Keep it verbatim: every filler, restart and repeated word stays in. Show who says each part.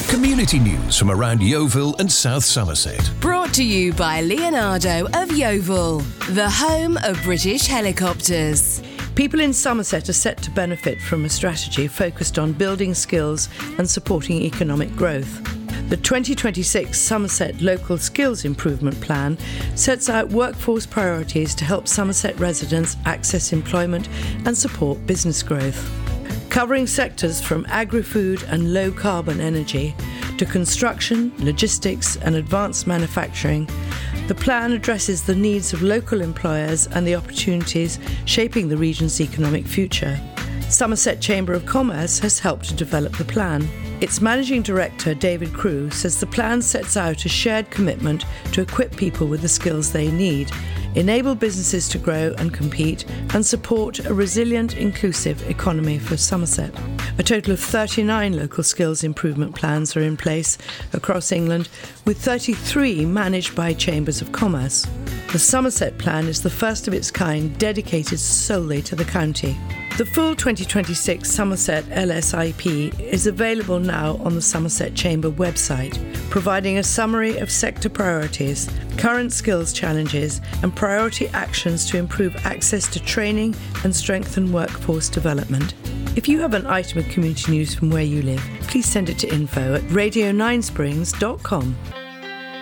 Speaker 1: Community news from around Yeovil and South Somerset.
Speaker 2: Brought to you by Leonardo of Yeovil, the home of British helicopters.
Speaker 3: People in Somerset are set to benefit from a strategy focused on building skills and supporting economic growth. The twenty twenty-six Somerset Local Skills Improvement Plan sets out workforce priorities to help Somerset residents access employment and support business growth. Covering sectors from agri-food and low-carbon energy to construction, logistics and advanced manufacturing, the plan addresses the needs of local employers and the opportunities shaping the region's economic future. Somerset Chamber of Commerce has helped to develop the plan. Its Managing Director, David Crew, says the plan sets out a shared commitment to equip people with the skills they need, enable businesses to grow and compete, and support a resilient, inclusive economy for Somerset. A total of thirty-nine local skills improvement plans are in place across England, with thirty-three managed by Chambers of Commerce. The Somerset plan is the first of its kind dedicated solely to the county. The full twenty twenty-six Somerset L S I P is available now on the Somerset Chamber website, providing a summary of sector priorities, current skills challenges and priority actions to improve access to training and strengthen workforce development. If you have an item of community news from where you live, please send it to info at radio nine springs dot com.